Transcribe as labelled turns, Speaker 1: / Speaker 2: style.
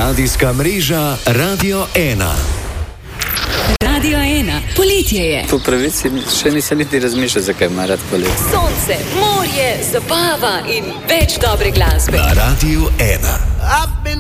Speaker 1: Radijska mreža Radio 1.
Speaker 2: Radio 1, poletje je.
Speaker 3: Po pravici še nisem niti razmišljal, zakaj ima rad poletje.
Speaker 2: Sonce, morje, zabava in več dobre glasbe.
Speaker 1: Na Radio 1.